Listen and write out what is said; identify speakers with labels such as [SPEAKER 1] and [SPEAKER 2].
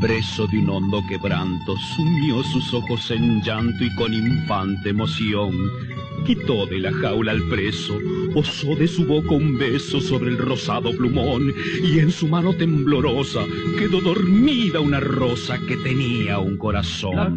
[SPEAKER 1] Preso de un hondo quebranto, sumió sus ojos en llanto y con infante emoción quitó de la jaula al preso, posó de su boca un beso sobre el rosado plumón, y en su mano temblorosa quedó dormida una rosa que tenía un corazón.